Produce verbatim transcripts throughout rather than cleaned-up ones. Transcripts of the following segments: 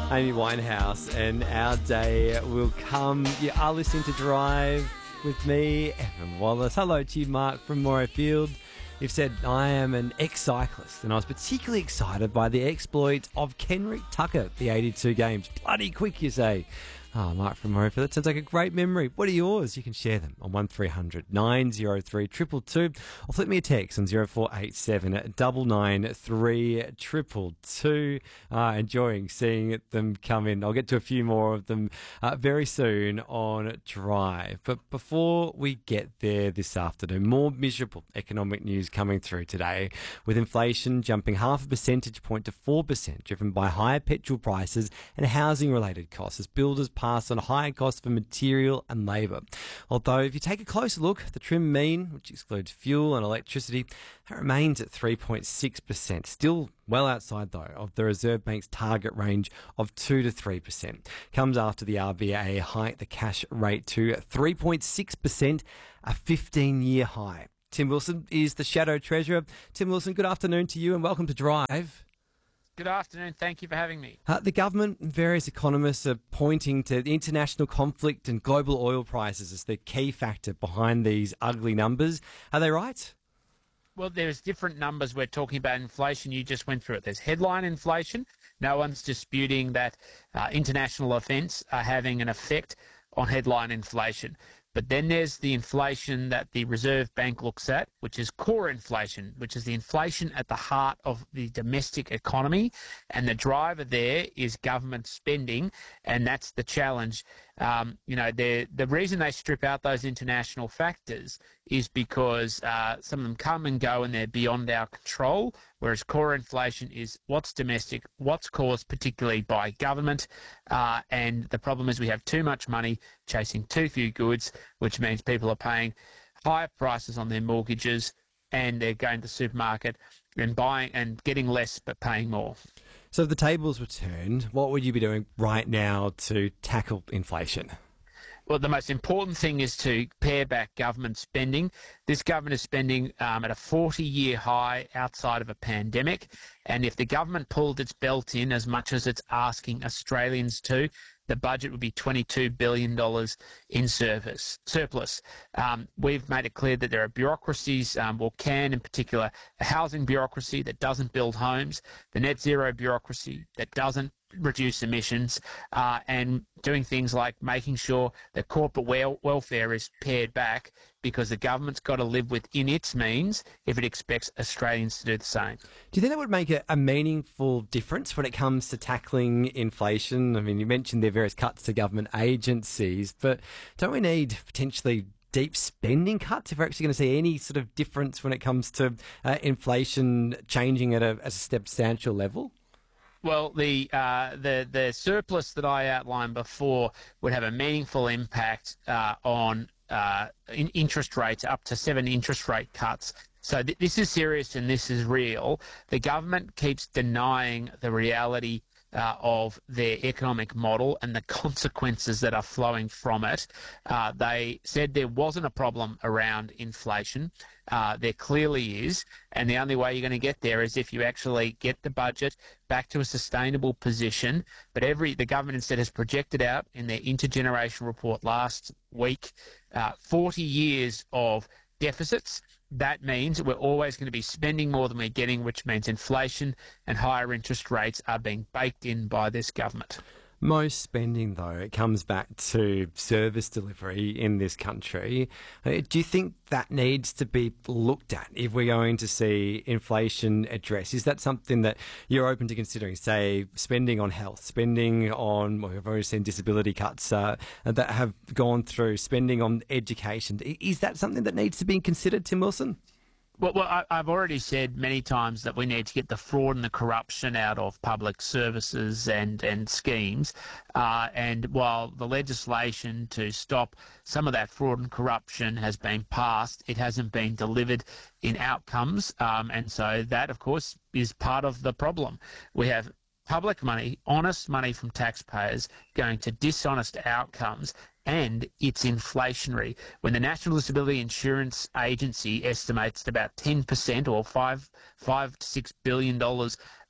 Amy Winehouse, and our day will come. You are listening to Drive with me, Evan Wallace. Hello to you, Mark from Morayfield. You've said, I am an ex-cyclist, and I was particularly excited by the exploit of Kenrick Tucker, the eighty-two games. Bloody quick, you say. Ah, oh, Mark from Morayfield, that sounds like a great memory. What are yours? You can share them on one three hundred nine oh three two two two, or flip me a text on zero four eight seven nine nine three two two two. Uh, enjoying seeing them come in. I'll get to a few more of them uh, very soon on Drive. But before we get there this afternoon, more miserable economic news coming through today, with inflation jumping half a percentage point to four percent, driven by higher petrol prices and housing-related costs as builders pass on higher costs for material and labour. Although, if you take a closer look, the trim mean, which excludes fuel and electricity, that remains at three point six percent. Still well outside, though, of the Reserve Bank's target range of two to three percent. Comes after the R B A hiked the cash rate to three point six percent, a fifteen-year high. Tim Wilson is the Shadow Treasurer. Tim Wilson, good afternoon to you and welcome to Drive. Good afternoon. Thank you for having me. Uh, the government and various economists are pointing to the international conflict and global oil prices as the key factor behind these ugly numbers. Are they right? Well, there's different numbers. We're talking about inflation. You just went through it. There's headline inflation. No one's disputing that uh, international events are having an effect on headline inflation. But then there's the inflation that the Reserve Bank looks at, which is core inflation, which is the inflation at the heart of the domestic economy. And the driver there is government spending, and that's the challenge. Um, you know, the reason they strip out those international factors is because uh, some of them come and go and they're beyond our control, whereas core inflation is what's domestic, what's caused particularly by government. Uh, and the problem is we have too much money chasing too few goods, which means people are paying higher prices on their mortgages and they're going to the supermarket and buying and getting less but paying more. So if the tables were turned, what would you be doing right now to tackle inflation? Well, the most important thing is to pare back government spending. This government is spending um, at a forty-year high outside of a pandemic. And if the government pulled its belt in as much as it's asking Australians to, the budget would be twenty-two billion dollars in service, surplus. Um, we've made it clear that there are bureaucracies, um, or can in particular, a housing bureaucracy that doesn't build homes, the net zero bureaucracy that doesn't reduce emissions, uh, and doing things like making sure that corporate wel- welfare is pared back, because the government's got to live within its means if it expects Australians to do the same. Do you think that would make a, a meaningful difference when it comes to tackling inflation? I mean, you mentioned there are various cuts to government agencies, but don't we need potentially deep spending cuts if we're actually going to see any sort of difference when it comes to uh, inflation changing at a, at a substantial level? Well, the uh, the the surplus that I outlined before would have a meaningful impact uh, on uh, in interest rates, up to seven interest rate cuts. So th- this is serious and this is real. The government keeps denying the reality Uh, of their economic model and the consequences that are flowing from it. Uh, they said there wasn't a problem around inflation. Uh, there clearly is, and the only way you're going to get there is if you actually get the budget back to a sustainable position. But every the government instead has projected out in their intergenerational report last week uh, forty years of deficits. That means we're always going to be spending more than we're getting, which means inflation and higher interest rates are being baked in by this government. Most spending, though, it comes back to service delivery in this country. Uh, Do you think that needs to be looked at if we're going to see inflation addressed? Is that something that you're open to considering, say, spending on health, spending on, well, we've already seen disability cuts uh, that have gone through, spending on education? Is that something that needs to be considered, Tim Wilson? Well, well I, I've already said many times that we need to get the fraud and the corruption out of public services and, and schemes. Uh, and while the legislation to stop some of that fraud and corruption has been passed, it hasn't been delivered in outcomes. Um, and so that, of course, is part of the problem. We have public money, honest money from taxpayers, going to dishonest outcomes, and it's inflationary. When the National Disability Insurance Agency estimates that about ten percent or five, five to six billion dollars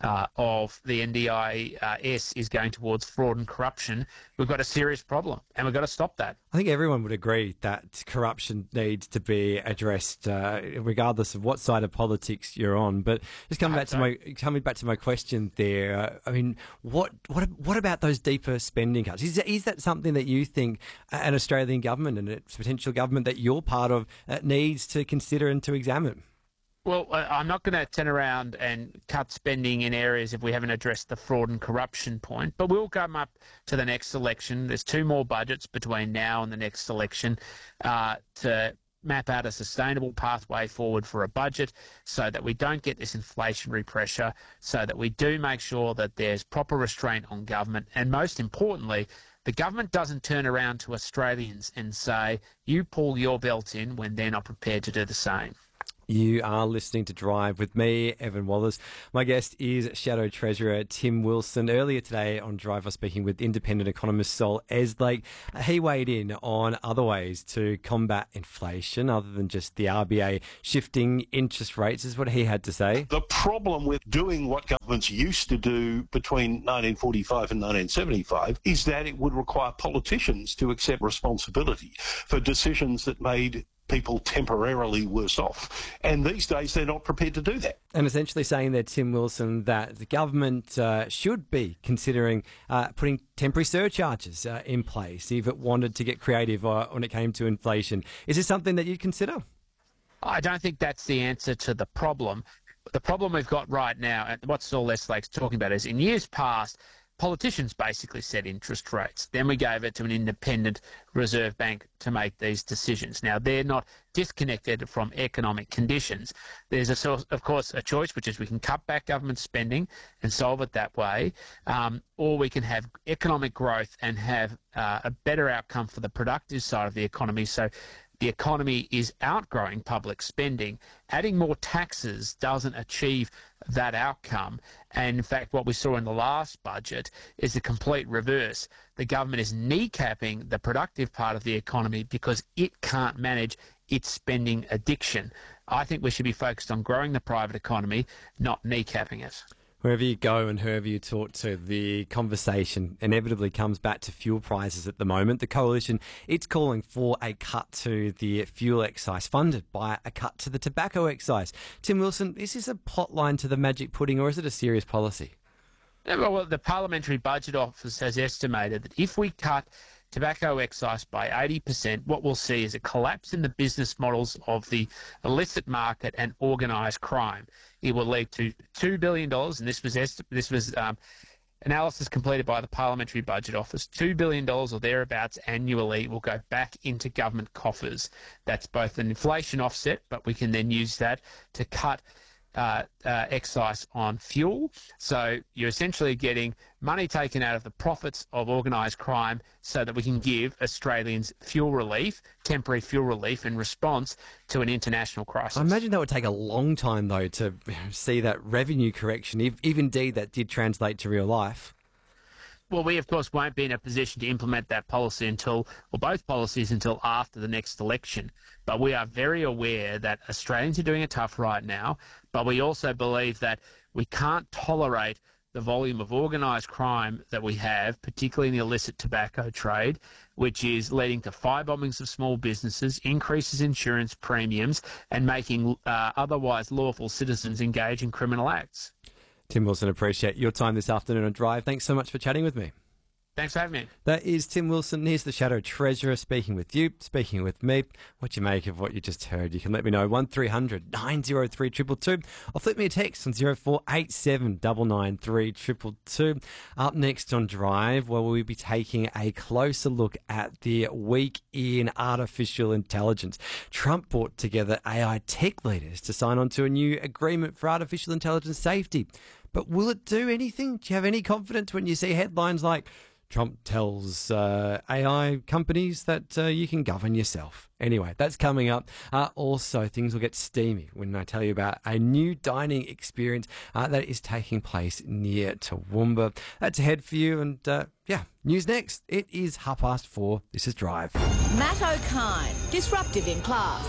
uh, of the N D I S is going towards fraud and corruption, we've got a serious problem, and we've got to stop that. I think everyone would agree that corruption needs to be addressed, uh, regardless of what side of politics you're on. But just coming back to my coming back to my question there, uh, I mean, what what what about those deeper spending cuts? Is that, is that something that you think an Australian government and a potential government that you're part of uh, needs to consider and to examine? Well, I'm not going to turn around and cut spending in areas if we haven't addressed the fraud and corruption point, but we'll come up to the next election. There's two more budgets between now and the next election uh, to map out a sustainable pathway forward for a budget so that we don't get this inflationary pressure, so that we do make sure that there's proper restraint on government, and most importantly, the government doesn't turn around to Australians and say, you pull your belt in, when they're not prepared to do the same. You are listening to Drive with me, Evan Wallace. My guest is Shadow Treasurer Tim Wilson. Earlier today on Drive, I was speaking with independent economist Sol Eslake. He weighed in on other ways to combat inflation other than just the R B A shifting interest rates, is what he had to say. The problem with doing what governments used to do between nineteen forty-five and nineteen seventy-five is that it would require politicians to accept responsibility for decisions that made people temporarily worse off. And these days, they're not prepared to do that. And essentially saying there, Tim Wilson, that the government uh, should be considering uh, putting temporary surcharges uh, in place if it wanted to get creative uh, when it came to inflation. Is this something that you'd consider? I don't think that's the answer to the problem. The problem we've got right now, and what Sol Eslake's talking about, is in years past, politicians basically set interest rates. Then we gave it to an independent Reserve Bank to make these decisions. Now, they're not disconnected from economic conditions. There's, a, of course, a choice, which is we can cut back government spending and solve it that way, um, or we can have economic growth and have uh, a better outcome for the productive side of the economy. So the economy is outgrowing public spending. Adding more taxes doesn't achieve that outcome. And in fact, what we saw in the last budget is the complete reverse. The government is kneecapping the productive part of the economy because it can't manage its spending addiction. I think we should be focused on growing the private economy, not kneecapping it. Wherever you go and whoever you talk to, the conversation inevitably comes back to fuel prices at the moment. The Coalition, it's calling for a cut to the fuel excise, funded by a cut to the tobacco excise. Tim Wilson, is this a plotline to the magic pudding, or is it a serious policy? Well, the Parliamentary Budget Office has estimated that if we cut tobacco excise by eighty percent, what we'll see is a collapse in the business models of the illicit market and organised crime. It will lead to two billion dollars, and this was esti- this was um, analysis completed by the Parliamentary Budget Office. two billion dollars or thereabouts annually will go back into government coffers. That's both an inflation offset, but we can then use that to cut Uh, uh, excise on fuel. So you're essentially getting money taken out of the profits of organised crime so that we can give Australians fuel relief, temporary fuel relief in response to an international crisis. I imagine that would take a long time, though, to see that revenue correction, if, if indeed that did translate to real life. Well, we, of course, won't be in a position to implement that policy until, or both policies, until after the next election. But we are very aware that Australians are doing it tough right now, but we also believe that we can't tolerate the volume of organised crime that we have, particularly in the illicit tobacco trade, which is leading to firebombings of small businesses, increases in insurance premiums, and making uh, otherwise lawful citizens engage in criminal acts. Tim Wilson, appreciate your time this afternoon on Drive. Thanks so much for chatting with me. Thanks for having me. That is Tim Wilson. He's the Shadow Treasurer, speaking with you, speaking with me. What you make of what you just heard, you can let me know. one three hundred nine oh three two two two, or flip me a text on zero four eight seven nine nine three two two two. Up next on Drive, where we'll be taking a closer look at the week in artificial intelligence. Trump brought together A I tech leaders to sign on to a new agreement for artificial intelligence safety. But will it do anything? Do you have any confidence when you see headlines like Trump tells uh, A I companies that uh, you can govern yourself? Anyway, that's coming up. Uh, also, things will get steamy when I tell you about a new dining experience uh, that is taking place near Toowoomba. That's ahead for you. And uh, yeah, news next. It is half past four. This is Drive. Matt O'Kine, disruptive in class.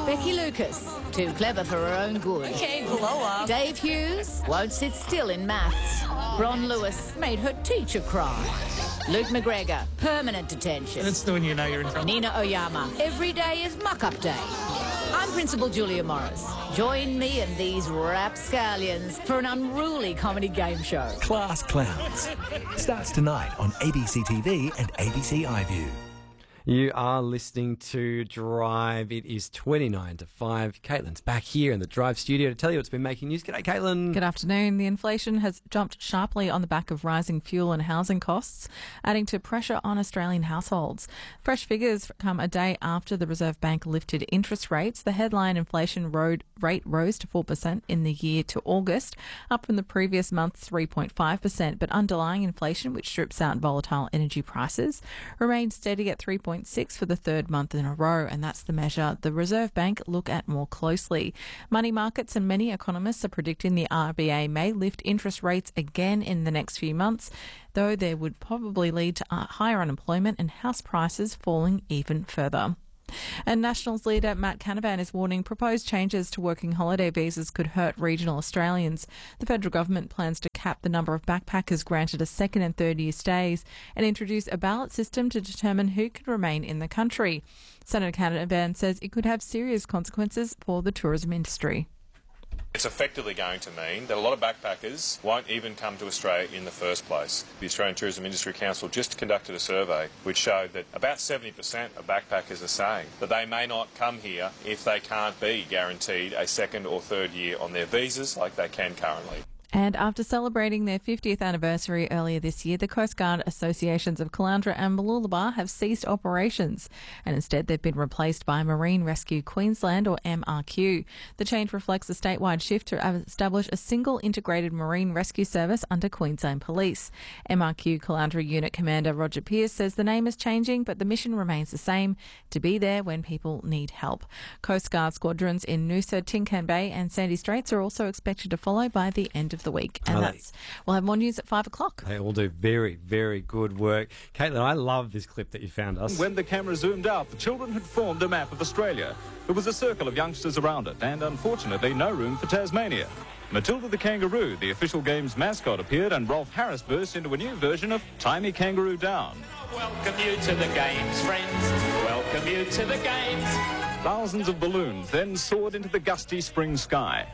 Becky Lucas, too clever for her own good. Okay, blow up. Dave Hughes won't sit still in maths. Ron Lewis made her teacher cry. Luke McGregor, permanent detention. That's when you know you're in trouble. Nina Oyama, every day is muck-up day. I'm Principal Julia Morris. Join me and these rapscallions for an unruly comedy game show. Class Clowns starts tonight on A B C T V and A B C iView. You are listening to Drive. It is twenty-nine to five. Caitlin's back here in the Drive studio to tell you what's been making news. G'day, Caitlin. Good afternoon. The inflation has jumped sharply on the back of rising fuel and housing costs, adding to pressure on Australian households. Fresh figures come a day after the Reserve Bank lifted interest rates. The headline inflation rate rose to four percent in the year to August, up from the previous month's three point five percent. But underlying inflation, which strips out volatile energy prices, remained steady at three point six for the third month in a row, and that's the measure the Reserve Bank look at more closely. Money markets and many economists are predicting the R B A may lift interest rates again in the next few months, though there would probably lead to higher unemployment and house prices falling even further. And Nationals leader Matt Canavan is warning proposed changes to working holiday visas could hurt regional Australians. The federal government plans to cap the number of backpackers granted a second and third year stays and introduce a ballot system to determine who can remain in the country. Senator Canavan says it could have serious consequences for the tourism industry. It's effectively going to mean that a lot of backpackers won't even come to Australia in the first place. The Australian Tourism Industry Council just conducted a survey which showed that about seventy percent of backpackers are saying that they may not come here if they can't be guaranteed a second or third year on their visas like they can currently. And after celebrating their fiftieth anniversary earlier this year, the Coast Guard Associations of Caloundra and Mooloolaba have ceased operations, and instead they've been replaced by Marine Rescue Queensland, or M R Q. The change reflects a statewide shift to establish a single integrated marine rescue service under Queensland Police. M R Q Caloundra Unit Commander Roger Pearce says the name is changing, but the mission remains the same, to be there when people need help. Coast Guard squadrons in Noosa, Tincan Bay and Sandy Straits are also expected to follow by the end of the week. And Oh, they- that's we'll have more news at five o'clock. They all do very, very good work. Caitlin, I love this clip that you found us. When the camera zoomed out, the children had formed a map of Australia. There was a circle of youngsters around it, and unfortunately no room for Tasmania. Matilda the kangaroo, the official game's mascot, appeared, and Rolf Harris burst into a new version of Tiny Kangaroo Down. Welcome you to the games, friends. Welcome you to the games. Thousands of balloons then soared into the gusty spring sky.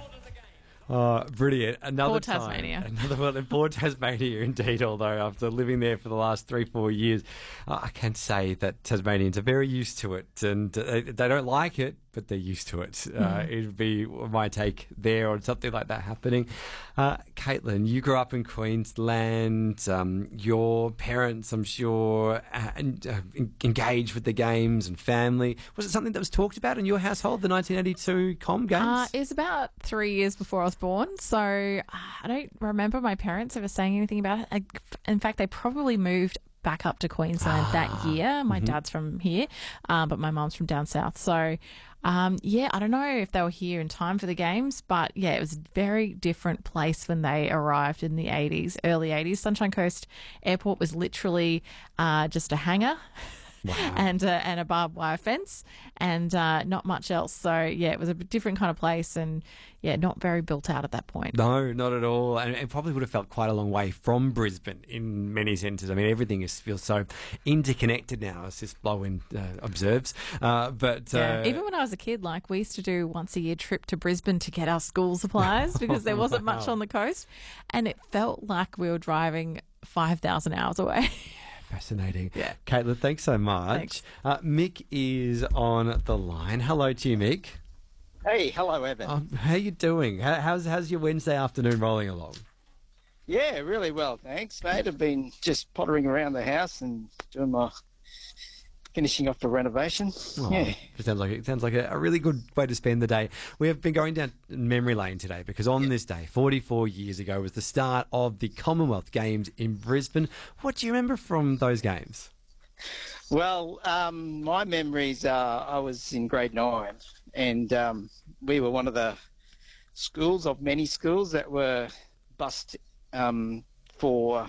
Oh, brilliant. Another Poor time. Tasmania. Another one. Poor Tasmania, indeed, although after living there for the last three, four years, uh, I can say that Tasmanians are very used to it, and uh, they don't like it, but they're used to it. Uh, Mm. it'd be my take there on something like that happening. Uh, Caitlin, you grew up in Queensland. Um, your parents, I'm sure, uh, and, uh, engaged with the games and family. Was it something that was talked about in your household, the nineteen eighty-two Com Games? Uh, it was about three years before I was born, so uh, I don't remember my parents ever saying anything about it. I, in fact, they probably moved back up to Queensland that year. My Mhm. dad's from here, um, but my mum's from down south. So, um, yeah, I don't know if they were here in time for the games, but yeah, it was a very different place when they arrived in the eighties, early eighties. Sunshine Coast Airport was literally uh, just a hangar. Wow. and uh, and a barbed wire fence, and uh, not much else. So yeah, it was a different kind of place, and yeah, not very built out at that point. No, not at all. And it probably would have felt quite a long way from Brisbane in many senses. I mean, everything is feels so interconnected now, as this blow-in uh, observes. Uh, but Yeah. uh, Even when I was a kid, like we used to do once a year trip to Brisbane to get our school supplies because there wasn't much Wow. on the coast, and it felt like we were driving five thousand hours away. fascinating. Yeah. Caitlin, thanks so much. Thanks. Uh, Mick is on the line. Hello to you, Mick. Hey, hello, Evan. Um, how you doing? How, how's how's your Wednesday afternoon rolling along? Yeah, really well, thanks, mate. I've been just pottering around the house and doing my finishing off the renovation. Oh, Yeah. It sounds like it sounds like a, a really good way to spend the day. We have been going down memory lane today because on this day, forty-four years ago, was the start of the Commonwealth Games in Brisbane. What do you remember from those games? Well, um, my memories are I was in grade nine, and um, we were one of the schools of many schools that were bussed um, for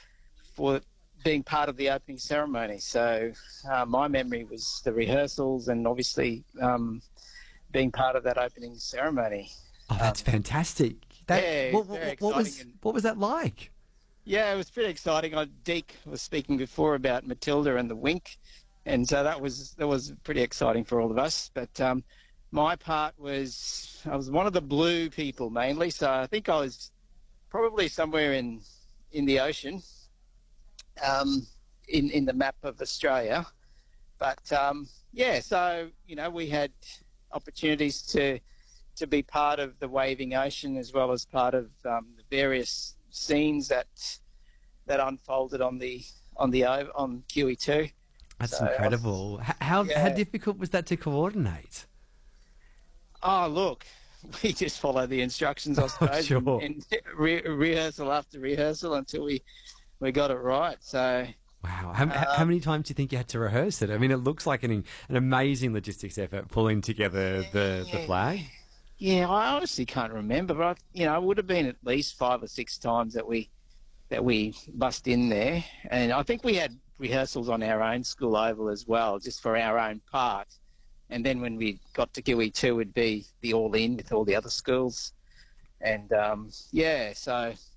for being part of the opening ceremony. So uh, my memory was the rehearsals and obviously um, being part of that opening ceremony. Oh, that's um, fantastic. That, yeah, what, very what, what was and, what was that like? Yeah, it was pretty exciting. I, Deke was speaking before about Matilda and the Wink, and so that was that was pretty exciting for all of us. But um, my part was I was one of the blue people mainly, so I think I was probably somewhere in in the ocean, um, in in the map of Australia. But um, yeah, so you know we had opportunities to to be part of the waving ocean as well as part of um, the various scenes that that unfolded on the on the on Q E two. That's so incredible. Was, how yeah. how difficult was that to coordinate? Oh, look, we just followed the instructions, I suppose, sure. and, and re- rehearsal after rehearsal until we we got it right. So. Wow. How, um, how many times do you think you had to rehearse it? I mean, it looks like an an amazing logistics effort pulling together the, yeah. the flag. Yeah, I honestly can't remember, but I, you know, it would have been at least five or six times that we that we bust in there, and I think we had rehearsals on our own school oval as well, just for our own part. And then when we got to Q E two, it'd be the all in with all the other schools, and um, yeah, so